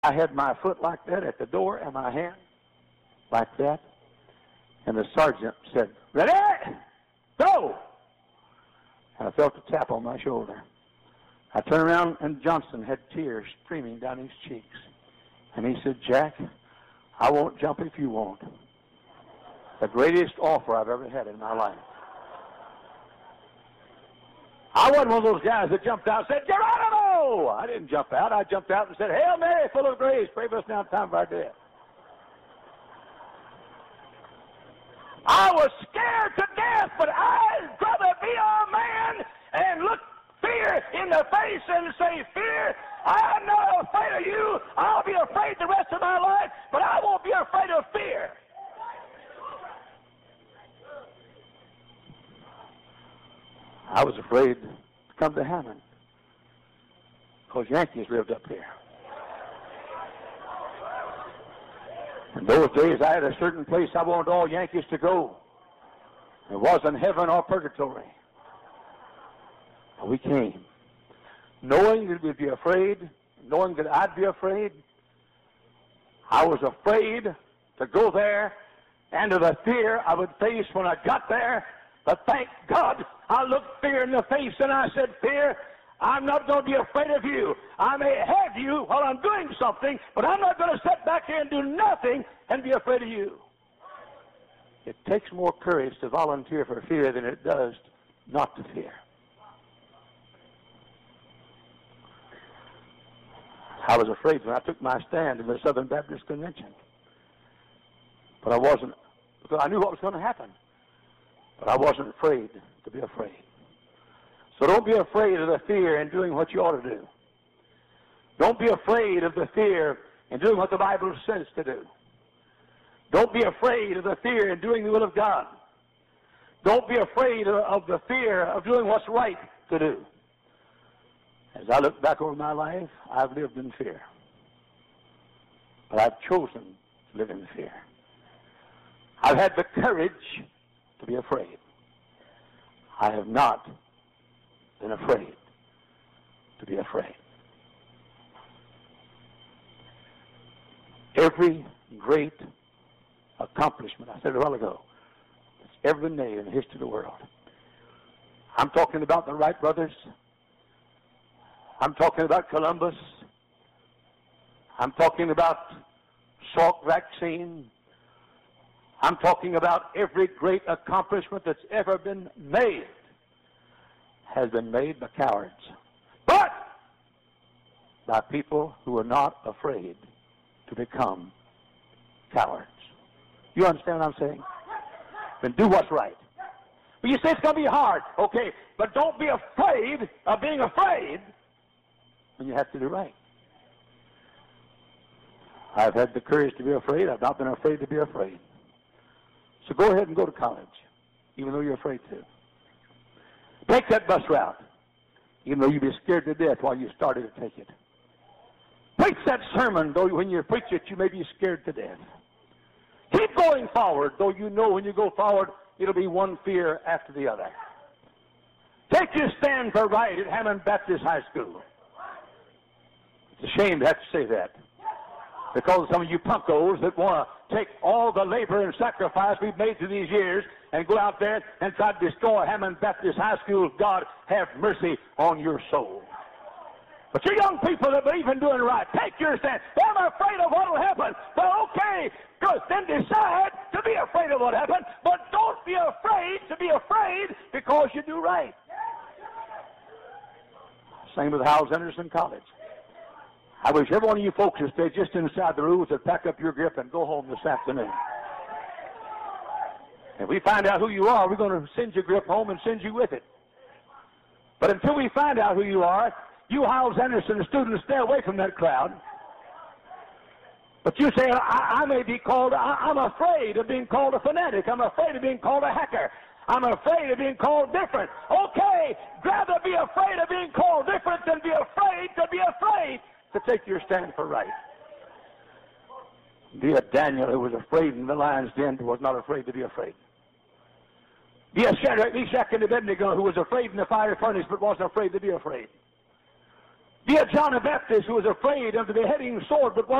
I had my foot like that at the door and my hand like that. And the sergeant said, "Ready? Go!" And I felt a tap on my shoulder. I turned around and Johnson had tears streaming down his cheeks. And he said, "Jack, I won't jump if you won't." The greatest offer I've ever had in my life. I wasn't one of those guys that jumped out and said, "Geronimo!" I didn't jump out. I jumped out and said, "Hail Mary, full of grace, pray for us now in time of our death." I was scared to death, but I'd rather be a man and look fear in the face and say, "Fear, I'm not afraid of you. I'll be afraid the rest of my life, but I won't be afraid of fear." I was afraid to come to Hammond because Yankees lived up here. In those days, I had a certain place I wanted all Yankees to go. It wasn't heaven or purgatory. But we came, knowing that we'd be afraid, knowing that I'd be afraid. I was afraid to go there and of the fear I would face when I got there. But thank God, I looked fear in the face and I said, "Fear, I'm not going to be afraid of you. I may have you while I'm doing something, but I'm not going to sit back here and do nothing and be afraid of you." It takes more courage to volunteer for fear than it does not to fear. I was afraid when I took my stand in the Southern Baptist Convention. But I wasn't, because I knew what was going to happen. But I wasn't afraid to be afraid. So don't be afraid of the fear in doing what you ought to do. Don't be afraid of the fear in doing what the Bible says to do. Don't be afraid of the fear in doing the will of God. Don't be afraid of the fear of doing what's right to do. As I look back over my life, I've lived in fear. But I've chosen to live in fear. I've had the courage to be afraid. I have not been afraid to be afraid. Every great accomplishment, I said it a while ago, that's ever been made in the history of the world. I'm talking about the Wright brothers. I'm talking about Columbus. I'm talking about Salk vaccine. I'm talking about every great accomplishment that's ever been made has been made by cowards. But by people who are not afraid to become cowards. You understand what I'm saying? Then do what's right. But you say it's going to be hard. Okay, but don't be afraid of being afraid when you have to do right. I've had the courage to be afraid. I've not been afraid to be afraid. So go ahead and go to college, even though you're afraid to. Take that bus route, even though you'd be scared to death while you started to take it. Preach that sermon, though when you preach it, you may be scared to death. Keep going forward, though you know when you go forward, it'll be one fear after the other. Take your stand for right at Hammond Baptist High School. It's a shame to have to say that, because some of you punkos that want to take all the labor and sacrifice we've made through these years and go out there and try to destroy Hammond Baptist High School, God have mercy on your soul. But you young people that believe in doing right, take your stand. I'm afraid of what will happen. Well, okay, good. Then decide to be afraid of what happened, but don't be afraid to be afraid because you do right. Same with Howells Anderson College. I wish every one of you folks would stay just inside the rules and pack up your grip and go home this afternoon. If we find out who you are, we're going to send your grip home and send you with it. But until we find out who you are, you Howells Anderson students, stay away from that crowd. But you say, I may be called, I'm afraid of being called a fanatic. I'm afraid of being called a hacker. I'm afraid of being called different. Okay, rather be afraid of being called different than be afraid to be afraid to take your stand for right. Be a Daniel who was afraid in the lion's den but was not afraid to be afraid. Be a Shadrach, Meshach, and Abednego who was afraid in the fire furnace but wasn't afraid to be afraid. Be a John the Baptist who was afraid of the beheading sword, but